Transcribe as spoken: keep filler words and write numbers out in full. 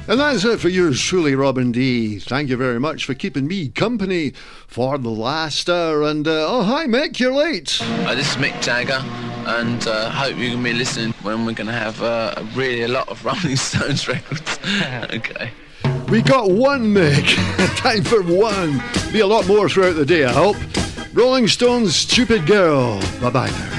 And that's it for yours truly, Robin D. Thank you very much for keeping me company for the last hour. And, uh, oh, hi, Mick, you're late. Uh, this is Mick Jagger, and uh, hope you're going to be listening when we're going to have uh, really a lot of Rolling Stones records. Okay. We got one, Mick. Time for one. Be a lot more throughout the day, I hope. Rolling Stones, Stupid Girl. Bye-bye now.